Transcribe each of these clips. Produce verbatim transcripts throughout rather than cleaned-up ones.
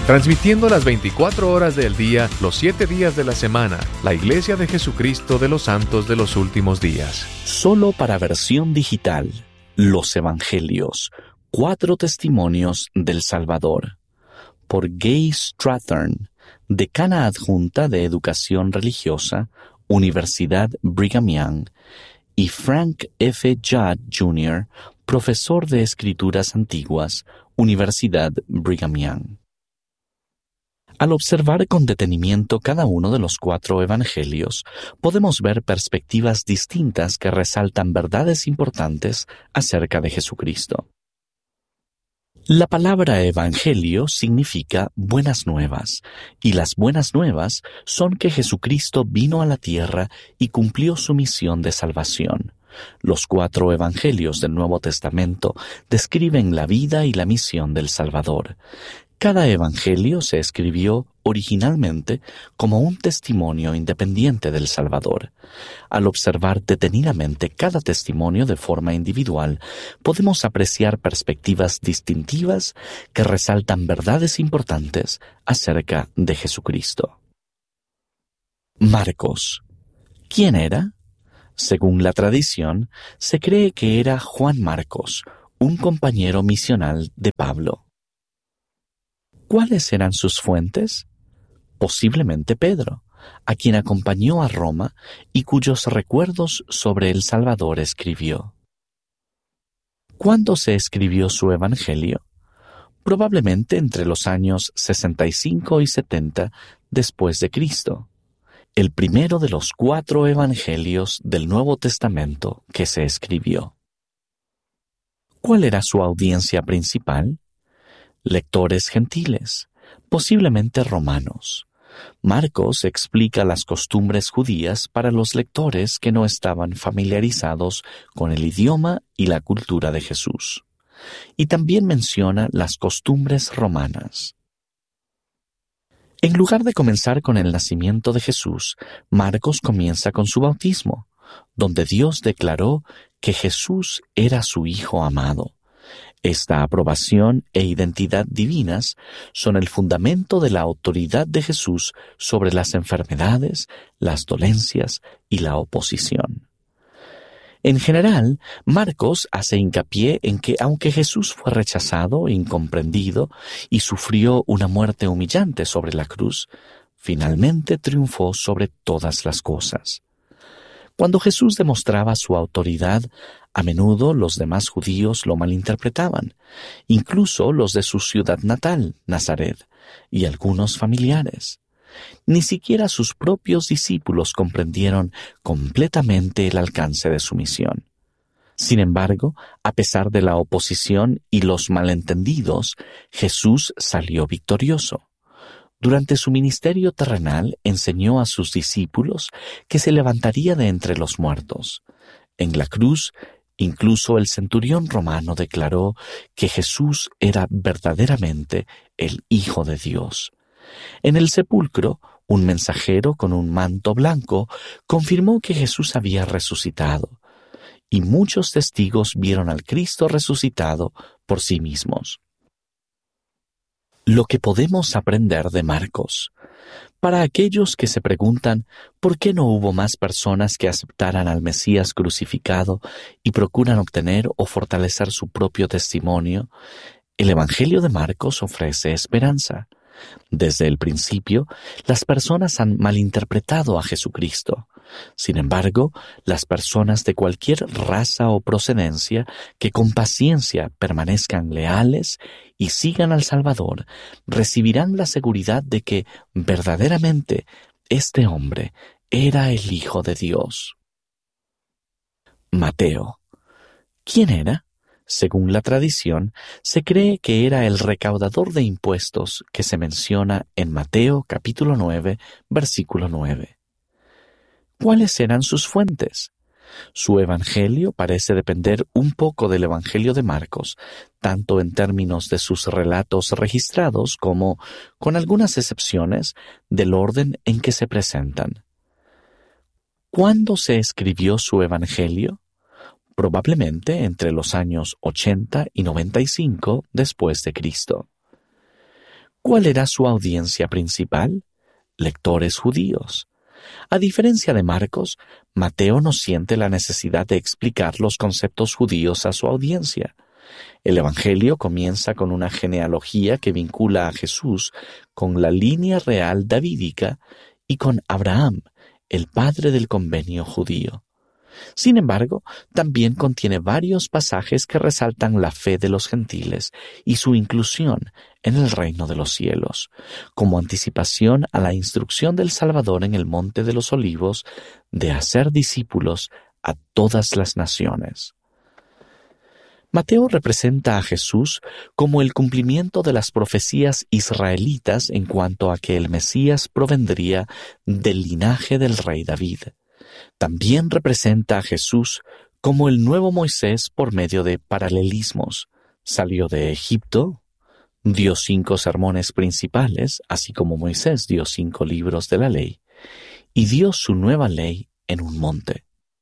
Transmitiendo las veinticuatro horas del día, los siete días de la semana, la Iglesia de Jesucristo de los Santos de los Últimos Días. Solo para versión digital, Los Evangelios, cuatro testimonios del Salvador. Por Gay Strathern, decana adjunta de Educación Religiosa, Universidad Brigham Young, y Frank F. Judd junior, profesor de Escrituras Antiguas, Universidad Brigham Young. Al observar con detenimiento cada uno de los cuatro evangelios, podemos ver perspectivas distintas que resaltan verdades importantes acerca de Jesucristo. La palabra evangelio significa buenas nuevas, y las buenas nuevas son que Jesucristo vino a la tierra y cumplió su misión de salvación. Los cuatro evangelios del Nuevo Testamento describen la vida y la misión del Salvador. Cada evangelio se escribió originalmente como un testimonio independiente del Salvador. Al observar detenidamente cada testimonio de forma individual, podemos apreciar perspectivas distintivas que resaltan verdades importantes acerca de Jesucristo. Marcos. ¿Quién era? Según la tradición, se cree que era Juan Marcos, un compañero misional de Pablo. ¿Cuáles eran sus fuentes? Posiblemente Pedro, a quien acompañó a Roma y cuyos recuerdos sobre el Salvador escribió. ¿Cuándo se escribió su evangelio? Probablemente entre los años sesenta y cinco y setenta después de Cristo, el primero de los cuatro evangelios del Nuevo Testamento que se escribió. ¿Cuál era su audiencia principal? Lectores gentiles, posiblemente romanos. Marcos explica las costumbres judías para los lectores que no estaban familiarizados con el idioma y la cultura de Jesús. Y también menciona las costumbres romanas. En lugar de comenzar con el nacimiento de Jesús, Marcos comienza con su bautismo, donde Dios declaró que Jesús era su Hijo amado. Esta aprobación e identidad divinas son el fundamento de la autoridad de Jesús sobre las enfermedades, las dolencias y la oposición. En general, Marcos hace hincapié en que aunque Jesús fue rechazado, incomprendido y sufrió una muerte humillante sobre la cruz, finalmente triunfó sobre todas las cosas. Cuando Jesús demostraba su autoridad, a menudo los demás judíos lo malinterpretaban, incluso los de su ciudad natal, Nazaret, y algunos familiares. Ni siquiera sus propios discípulos comprendieron completamente el alcance de su misión. Sin embargo, a pesar de la oposición y los malentendidos, Jesús salió victorioso. Durante su ministerio terrenal enseñó a sus discípulos que se levantaría de entre los muertos. En la cruz, incluso el centurión romano declaró que Jesús era verdaderamente el Hijo de Dios. En el sepulcro, un mensajero con un manto blanco confirmó que Jesús había resucitado, y muchos testigos vieron al Cristo resucitado por sí mismos. Lo que podemos aprender de Marcos. Para aquellos que se preguntan por qué no hubo más personas que aceptaran al Mesías crucificado y procuran obtener o fortalecer su propio testimonio, el Evangelio de Marcos ofrece esperanza. Desde el principio, las personas han malinterpretado a Jesucristo. Sin embargo, las personas de cualquier raza o procedencia que con paciencia permanezcan leales y sigan al Salvador, recibirán la seguridad de que verdaderamente este hombre era el Hijo de Dios. Mateo. ¿Quién era? Según la tradición, se cree que era el recaudador de impuestos que se menciona en Mateo capítulo nueve, versículo nueve. ¿Cuáles eran sus fuentes? Su evangelio parece depender un poco del evangelio de Marcos, tanto en términos de sus relatos registrados como, con algunas excepciones, del orden en que se presentan. ¿Cuándo se escribió su evangelio? Probablemente entre los años ochenta y noventa y cinco después de Cristo. ¿Cuál era su audiencia principal? Lectores judíos. A diferencia de Marcos, Mateo no siente la necesidad de explicar los conceptos judíos a su audiencia. El Evangelio comienza con una genealogía que vincula a Jesús con la línea real davídica y con Abraham, el padre del convenio judío. Sin embargo, también contiene varios pasajes que resaltan la fe de los gentiles y su inclusión en el reino de los cielos, como anticipación a la instrucción del Salvador en el Monte de los Olivos de hacer discípulos a todas las naciones. Mateo representa a Jesús como el cumplimiento de las profecías israelitas en cuanto a que el Mesías provendría del linaje del rey David. También representa a Jesús como el nuevo Moisés por medio de paralelismos. Salió de Egipto, dio cinco sermones principales, así como Moisés dio cinco libros de la ley, y dio su nueva ley en un monte.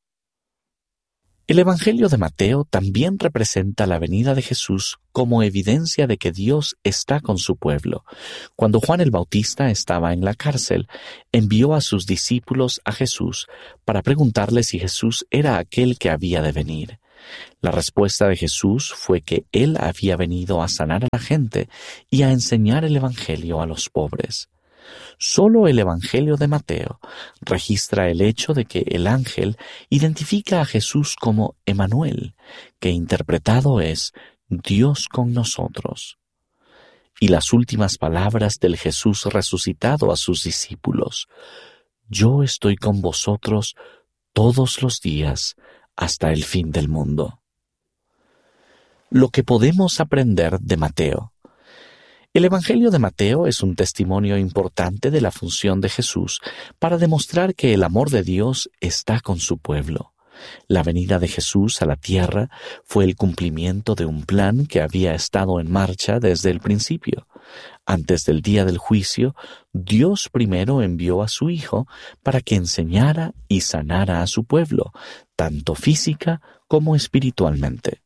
El Evangelio de Mateo también representa la venida de Jesús como evidencia de que Dios está con su pueblo. Cuando Juan el Bautista estaba en la cárcel, envió a sus discípulos a Jesús para preguntarle si Jesús era aquel que había de venir. La respuesta de Jesús fue que Él había venido a sanar a la gente y a enseñar el Evangelio a los pobres. Solo el Evangelio de Mateo registra el hecho de que el ángel identifica a Jesús como Emmanuel, que interpretado es Dios con nosotros. Y las últimas palabras del Jesús resucitado a sus discípulos: Yo estoy con vosotros todos los días hasta el fin del mundo. Lo que podemos aprender de Mateo. El Evangelio de Mateo es un testimonio importante de la función de Jesús para demostrar que el amor de Dios está con su pueblo. La venida de Jesús a la tierra fue el cumplimiento de un plan que había estado en marcha desde el principio. Antes del día del juicio, Dios primero envió a su Hijo para que enseñara y sanara a su pueblo, tanto física como espiritualmente.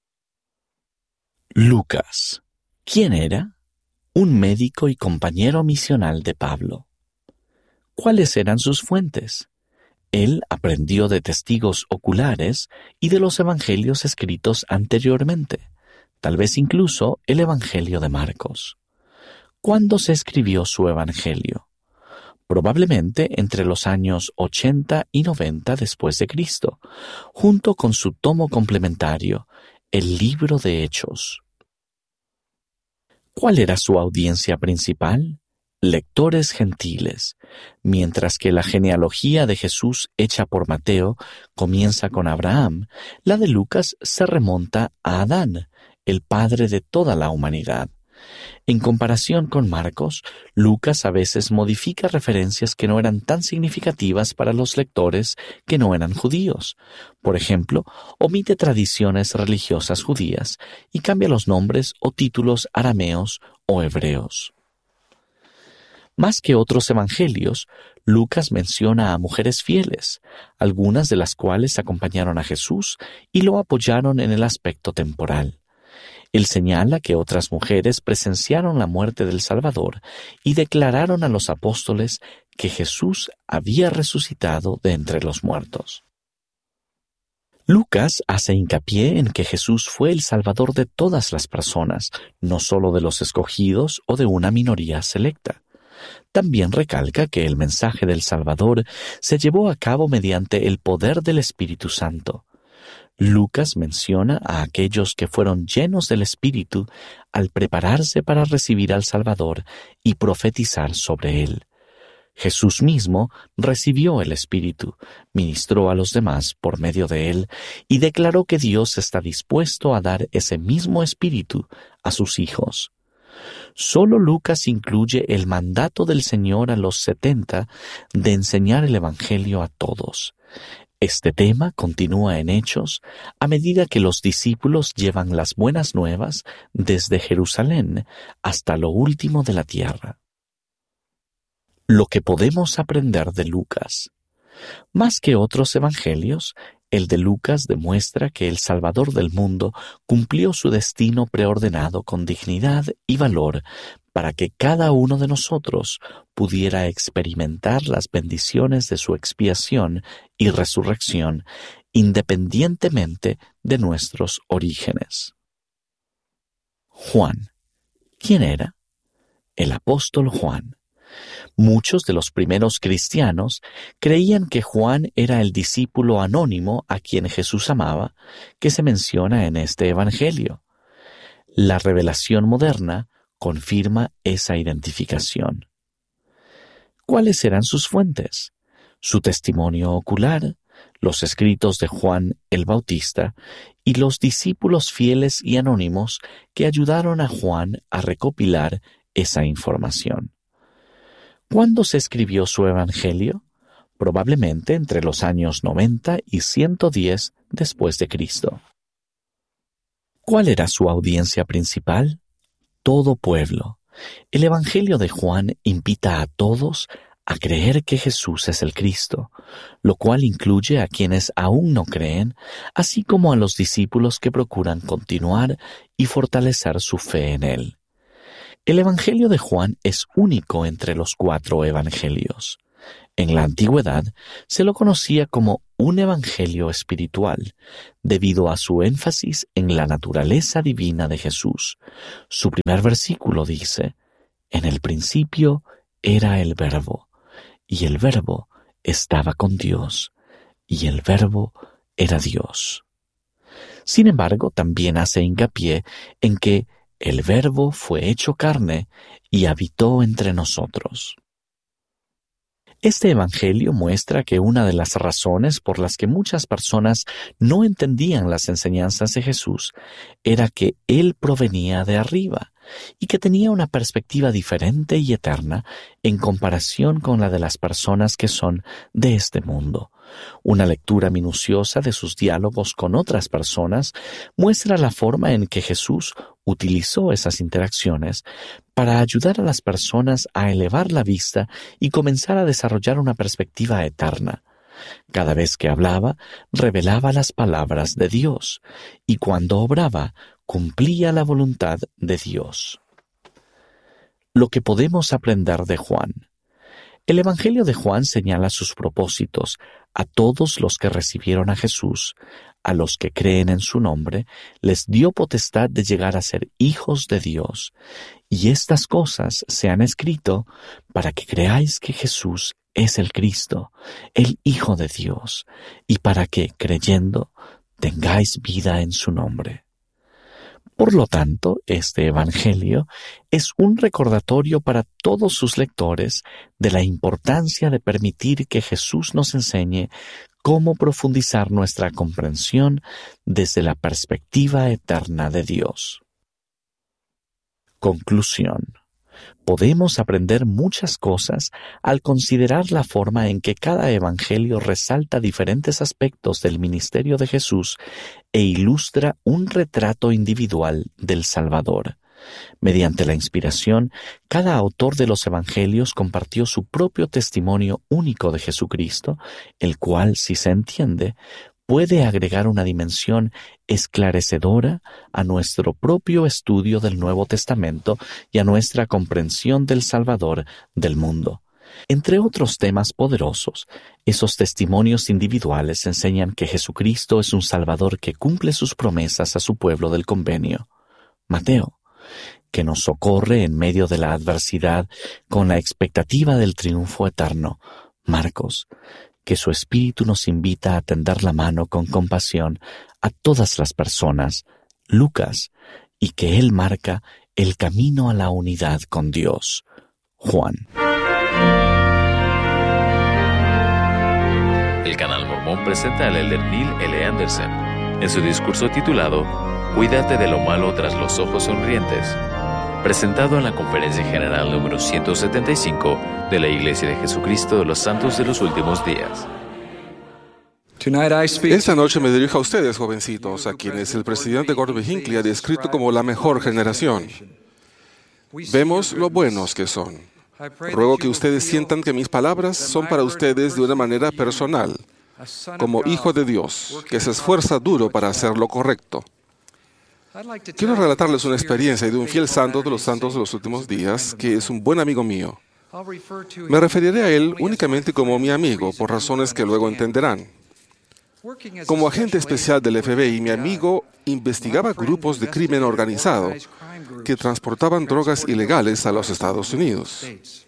Lucas. ¿Quién era? Un médico y compañero misional de Pablo. ¿Cuáles eran sus fuentes? Él aprendió de testigos oculares y de los evangelios escritos anteriormente, tal vez incluso el Evangelio de Marcos. ¿Cuándo se escribió su evangelio? Probablemente entre los años ochenta y noventa después de Cristo, junto con su tomo complementario, el Libro de Hechos. ¿Cuál era su audiencia principal? Lectores gentiles, mientras que la genealogía de Jesús hecha por Mateo comienza con Abraham, la de Lucas se remonta a Adán, el padre de toda la humanidad. En comparación con Marcos, Lucas a veces modifica referencias que no eran tan significativas para los lectores que no eran judíos. Por ejemplo, omite tradiciones religiosas judías y cambia los nombres o títulos arameos o hebreos. Más que otros evangelios, Lucas menciona a mujeres fieles, algunas de las cuales acompañaron a Jesús y lo apoyaron en el aspecto temporal. Él señala que otras mujeres presenciaron la muerte del Salvador y declararon a los apóstoles que Jesús había resucitado de entre los muertos. Lucas hace hincapié en que Jesús fue el Salvador de todas las personas, no solo de los escogidos o de una minoría selecta. También recalca que el mensaje del Salvador se llevó a cabo mediante el poder del Espíritu Santo. Lucas menciona a aquellos que fueron llenos del Espíritu al prepararse para recibir al Salvador y profetizar sobre él. Jesús mismo recibió el Espíritu, ministró a los demás por medio de él y declaró que Dios está dispuesto a dar ese mismo Espíritu a sus hijos. Solo Lucas incluye el mandato del Señor a los setenta de enseñar el Evangelio a todos. Este tema continúa en Hechos a medida que los discípulos llevan las buenas nuevas desde Jerusalén hasta lo último de la tierra. Lo que podemos aprender de Lucas. Más que otros evangelios, El de Lucas demuestra que el Salvador del mundo cumplió su destino preordenado con dignidad y valor para que cada uno de nosotros pudiera experimentar las bendiciones de su expiación y resurrección independientemente de nuestros orígenes. Juan. ¿Quién era? El apóstol Juan. Muchos de los primeros cristianos creían que Juan era el discípulo anónimo a quien Jesús amaba, que se menciona en este evangelio. La revelación moderna confirma esa identificación. ¿Cuáles eran sus fuentes? Su testimonio ocular, los escritos de Juan el Bautista y los discípulos fieles y anónimos que ayudaron a Juan a recopilar esa información. ¿Cuándo se escribió su evangelio? Probablemente entre los años noventa y ciento diez después de Cristo. ¿Cuál era su audiencia principal? Todo pueblo. El evangelio de Juan invita a todos a creer que Jesús es el Cristo, lo cual incluye a quienes aún no creen, así como a los discípulos que procuran continuar y fortalecer su fe en Él. El Evangelio de Juan es único entre los cuatro evangelios. En la antigüedad se lo conocía como un evangelio espiritual, debido a su énfasis en la naturaleza divina de Jesús. Su primer versículo dice: «En el principio era el Verbo, y el Verbo estaba con Dios, y el Verbo era Dios». Sin embargo, también hace hincapié en que el Verbo fue hecho carne y habitó entre nosotros. Este evangelio muestra que una de las razones por las que muchas personas no entendían las enseñanzas de Jesús era que Él provenía de arriba y que tenía una perspectiva diferente y eterna en comparación con la de las personas que son de este mundo. Una lectura minuciosa de sus diálogos con otras personas muestra la forma en que Jesús utilizó esas interacciones para ayudar a las personas a elevar la vista y comenzar a desarrollar una perspectiva eterna. Cada vez que hablaba, revelaba las palabras de Dios, y cuando obraba, cumplía la voluntad de Dios. Lo que podemos aprender de Juan. El Evangelio de Juan señala sus propósitos a todos los que recibieron a Jesús, a los que creen en su nombre, les dio potestad de llegar a ser hijos de Dios. Y estas cosas se han escrito para que creáis que Jesús es el Cristo, el Hijo de Dios, y para que, creyendo, tengáis vida en su nombre. Por lo tanto, este Evangelio es un recordatorio para todos sus lectores de la importancia de permitir que Jesús nos enseñe cómo profundizar nuestra comprensión desde la perspectiva eterna de Dios. Conclusión. Podemos aprender muchas cosas al considerar la forma en que cada evangelio resalta diferentes aspectos del ministerio de Jesús e ilustra un retrato individual del Salvador. Mediante la inspiración, cada autor de los evangelios compartió su propio testimonio único de Jesucristo, el cual, si se entiende, puede agregar una dimensión esclarecedora a nuestro propio estudio del Nuevo Testamento y a nuestra comprensión del Salvador del mundo. Entre otros temas poderosos, esos testimonios individuales enseñan que Jesucristo es un Salvador que cumple sus promesas a su pueblo del convenio. Mateo, que nos socorre en medio de la adversidad con la expectativa del triunfo eterno. Marcos, que su Espíritu nos invita a tender la mano con compasión a todas las personas. Lucas, y que Él marca el camino a la unidad con Dios. Juan. El Canal Mormón presenta al elder Neil L. Anderson en su discurso titulado Cuídate de lo malo tras los ojos sonrientes, presentado en la Conferencia General número ciento setenta y cinco de la Iglesia de Jesucristo de los Santos de los Últimos Días. Esta noche me dirijo a ustedes, jovencitos, a quienes el presidente Gordon B. Hinckley ha descrito como la mejor generación. Vemos lo buenos que son. Ruego que ustedes sientan que mis palabras son para ustedes de una manera personal. como hijo de Dios, que se esfuerza duro para hacer lo correcto. Quiero relatarles una experiencia de un fiel santo de los santos de los últimos días, que es un buen amigo mío. Me referiré a él únicamente como mi amigo, por razones que luego entenderán. Como agente especial del F B I, mi amigo investigaba grupos de crimen organizado que transportaban drogas ilegales a los Estados Unidos.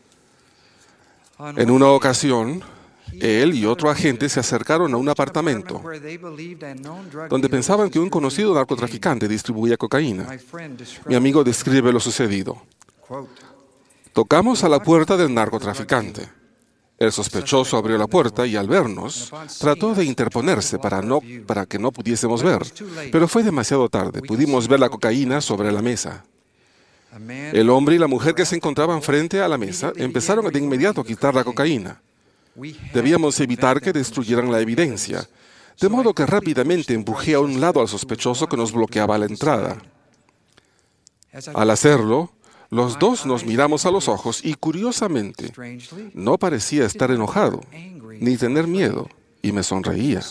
En una ocasión, él y otro agente se acercaron a un apartamento donde pensaban que un conocido narcotraficante distribuía cocaína. Mi amigo describe lo sucedido. Tocamos a la puerta del narcotraficante. El sospechoso abrió la puerta y al vernos, trató de interponerse para, no, para que no pudiésemos ver. Pero fue demasiado tarde. Pudimos ver la cocaína sobre la mesa. El hombre y la mujer que se encontraban frente a la mesa empezaron de inmediato a quitar la cocaína. Debíamos evitar que destruyeran la evidencia, de modo que rápidamente empujé a un lado al sospechoso que nos bloqueaba la entrada. Al hacerlo, los dos nos miramos a los ojos y, curiosamente, no parecía estar enojado, ni tener miedo, y me sonreía.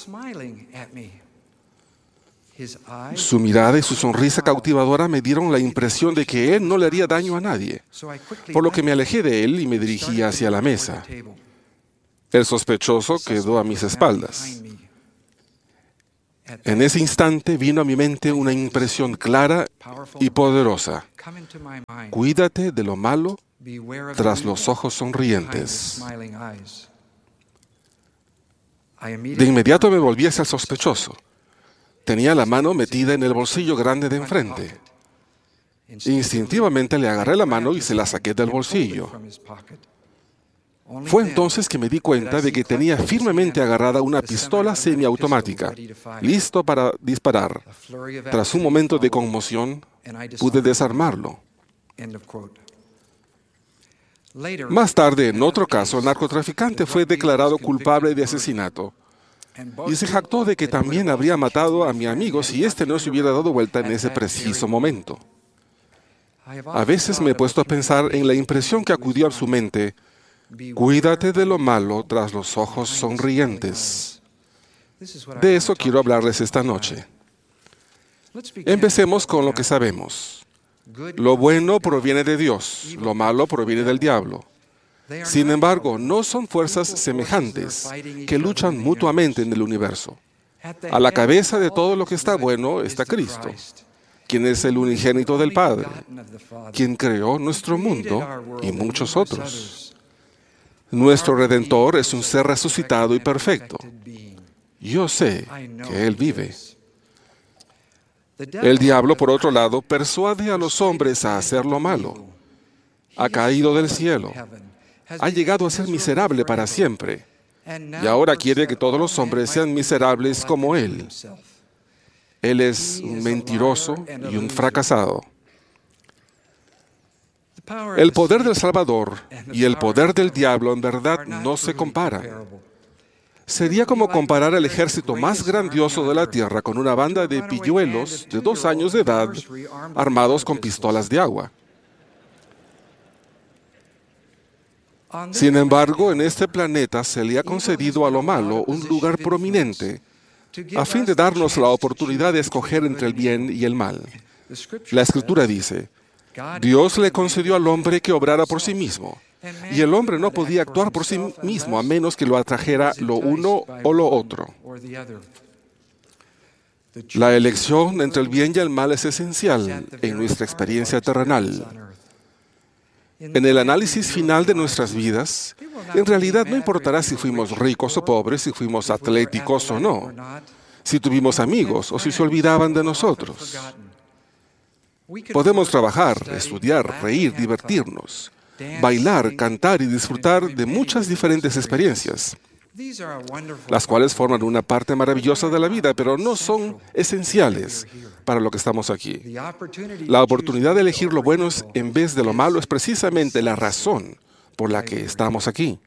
Su mirada y su sonrisa cautivadora me dieron la impresión de que él no le haría daño a nadie, por lo que me alejé de él y me dirigí hacia la mesa. El sospechoso quedó a mis espaldas. En ese instante vino a mi mente una impresión clara y poderosa. Cuídate de lo malo tras los ojos sonrientes. De inmediato me volví hacia el sospechoso. Tenía la mano metida en el bolsillo grande de enfrente. Instintivamente le agarré la mano y se la saqué del bolsillo. Fue entonces que me di cuenta de que tenía firmemente agarrada una pistola semiautomática, listo para disparar. Tras un momento de conmoción, pude desarmarlo. Más tarde, en otro caso, el narcotraficante fue declarado culpable de asesinato y se jactó de que también habría matado a mi amigo si éste no se hubiera dado vuelta en ese preciso momento. A veces me he puesto a pensar en la impresión que acudió a su mente: cuídate de lo malo tras los ojos sonrientes. De eso quiero hablarles esta noche. Empecemos con lo que sabemos. Lo bueno proviene de Dios, lo malo proviene del diablo. Sin embargo, no son fuerzas semejantes que luchan mutuamente en el universo. A la cabeza de todo lo que está bueno está Cristo, quien es el unigénito del Padre, quien creó nuestro mundo y muchos otros. Nuestro Redentor es un ser resucitado y perfecto. Yo sé que Él vive. El diablo, por otro lado, persuade a los hombres a hacer lo malo. Ha caído del cielo. Ha llegado a ser miserable para siempre. Y ahora quiere que todos los hombres sean miserables como Él. Él es un mentiroso y un fracasado. El poder del Salvador y el poder del diablo en verdad no se comparan. Sería como comparar el ejército más grandioso de la tierra con una banda de pilluelos de dos años de edad armados con pistolas de agua. Sin embargo, en este planeta se le ha concedido a lo malo un lugar prominente a fin de darnos la oportunidad de escoger entre el bien y el mal. La Escritura dice: Dios le concedió al hombre que obrara por sí mismo, y el hombre no podía actuar por sí mismo a menos que lo atrajera lo uno o lo otro. La elección entre el bien y el mal es esencial en nuestra experiencia terrenal. En el análisis final de nuestras vidas, en realidad no importará si fuimos ricos o pobres, si fuimos atléticos o no, si tuvimos amigos o si se olvidaban de nosotros. Podemos trabajar, estudiar, reír, divertirnos, bailar, cantar y disfrutar de muchas diferentes experiencias, las cuales forman una parte maravillosa de la vida, pero no son esenciales para lo que estamos aquí. La oportunidad de elegir lo bueno en vez de lo malo es precisamente la razón por la que estamos aquí.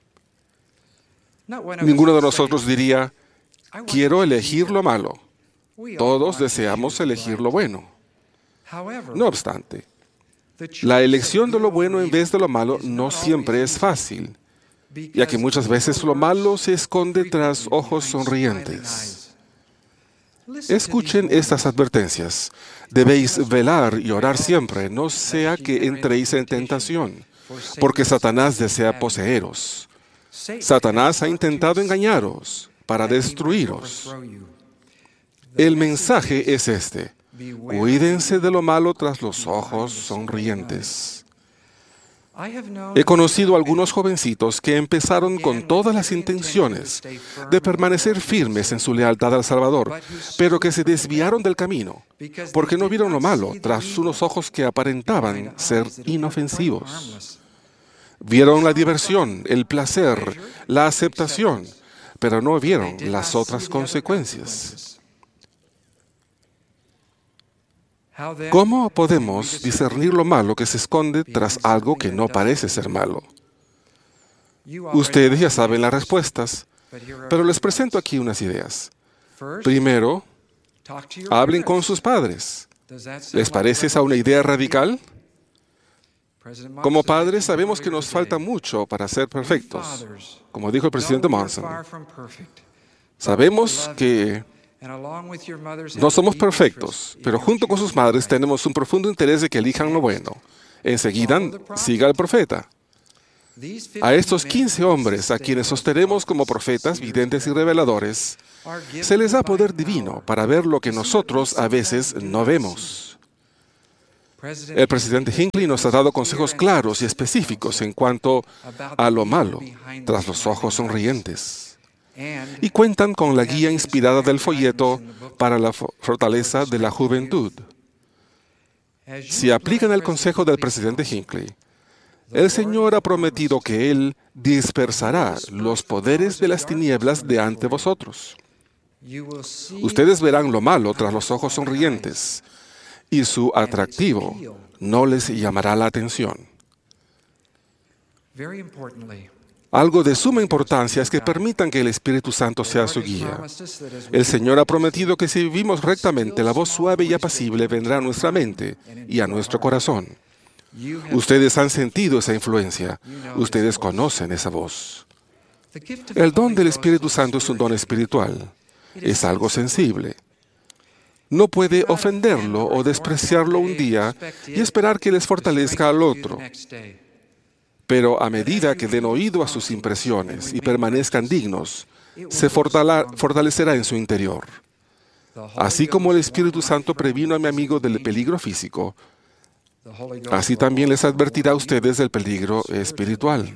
Ninguno de nosotros diría: quiero elegir lo malo. Todos deseamos elegir lo bueno. No obstante, la elección de lo bueno en vez de lo malo no siempre es fácil. ya que muchas veces lo malo se esconde tras ojos sonrientes. Escuchen estas advertencias. Debéis velar y orar siempre, no sea que entréis en tentación, porque Satanás desea poseeros. Satanás ha intentado engañaros para destruiros. El mensaje es este: cuídense de lo malo tras los ojos sonrientes. He conocido a algunos jovencitos que empezaron con todas las intenciones de permanecer firmes en su lealtad al Salvador, pero que se desviaron del camino, porque no vieron lo malo tras unos ojos que aparentaban ser inofensivos. Vieron la diversión, el placer, la aceptación, pero no vieron las otras consecuencias. ¿Cómo podemos discernir lo malo que se esconde tras algo que no parece ser malo? Ustedes ya saben las respuestas, pero les presento aquí unas ideas. Primero, hablen con sus padres. ¿Les parece esa una idea radical? Como padres sabemos que nos falta mucho para ser perfectos, como dijo el presidente Monson. Sabemos que no somos perfectos, pero junto con sus madres tenemos un profundo interés de que elijan lo bueno. Enseguida, siga al profeta. A estos quince hombres, a quienes sostenemos como profetas, videntes y reveladores, se les da poder divino para ver lo que nosotros a veces no vemos. El presidente Hinckley nos ha dado consejos claros y específicos en cuanto a lo malo tras los ojos sonrientes. Y cuentan con la guía inspirada del folleto para la fortaleza de la juventud. Si aplican el consejo del presidente Hinckley, el Señor ha prometido que Él dispersará los poderes de las tinieblas de ante vosotros. Ustedes verán lo malo tras los ojos sonrientes, y su atractivo no les llamará la atención. Algo de suma importancia es que permitan que el Espíritu Santo sea su guía. El Señor ha prometido que si vivimos rectamente, la voz suave y apacible vendrá a nuestra mente y a nuestro corazón. Ustedes han sentido esa influencia. Ustedes conocen esa voz. El don del Espíritu Santo es un don espiritual. Es algo sensible. No puede ofenderlo o despreciarlo un día y esperar que les fortalezca al otro. Pero a medida que den oído a sus impresiones y permanezcan dignos, se fortalecerá en su interior. Así como el Espíritu Santo previno a mi amigo del peligro físico, así también les advertirá a ustedes del peligro espiritual.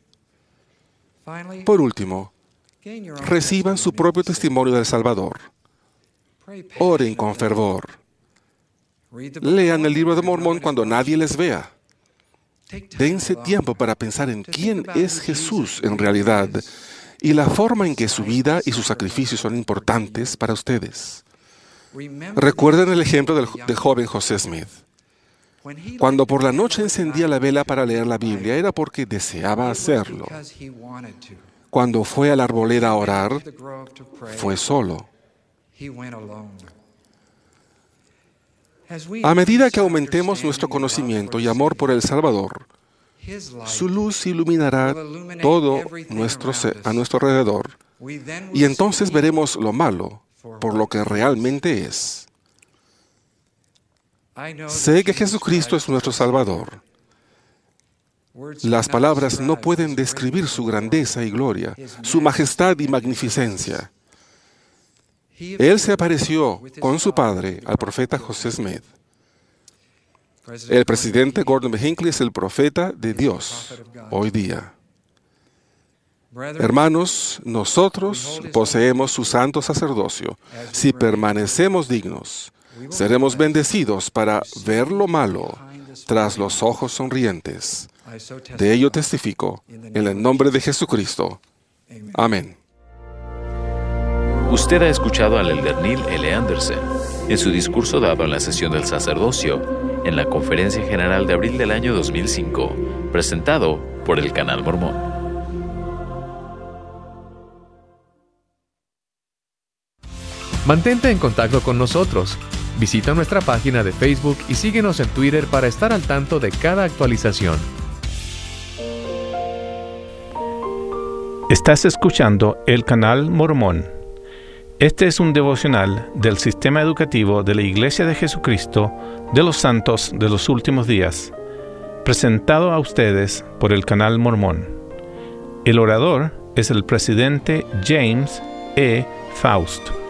Por último, reciban su propio testimonio del Salvador. Oren con fervor. Lean el libro de Mormón cuando nadie les vea. Dense tiempo para pensar en quién es Jesús en realidad y la forma en que su vida y sus sacrificios son importantes para ustedes. Recuerden el ejemplo del, del joven José Smith. Cuando por la noche encendía la vela para leer la Biblia, era porque deseaba hacerlo. Cuando fue a la arboleda a orar, fue solo. A medida que aumentemos nuestro conocimiento y amor por el Salvador, su luz iluminará todo nuestro ser, a nuestro alrededor, y entonces veremos lo malo por lo que realmente es. Sé que Jesucristo es nuestro Salvador. Las palabras no pueden describir su grandeza y gloria, su majestad y magnificencia. Él se apareció con su padre, al profeta José Smith. El presidente Gordon B. Hinckley es el profeta de Dios hoy día. Hermanos, nosotros poseemos su santo sacerdocio. Si permanecemos dignos, seremos bendecidos para ver lo malo tras los ojos sonrientes. De ello testifico en el nombre de Jesucristo. Amén. Usted ha escuchado al elder Neil L. Anderson en su discurso dado en la sesión del sacerdocio en la Conferencia General de abril del año dos mil cinco, presentado por el Canal Mormón. Mantente en contacto con nosotros. Visita nuestra página de Facebook y síguenos en Twitter para estar al tanto de cada actualización. Estás escuchando el canal Mormón. Este es un devocional del Sistema Educativo de la Iglesia de Jesucristo de los Santos de los Últimos Días, presentado a ustedes por el canal Mormón. El orador es el presidente James E. Faust.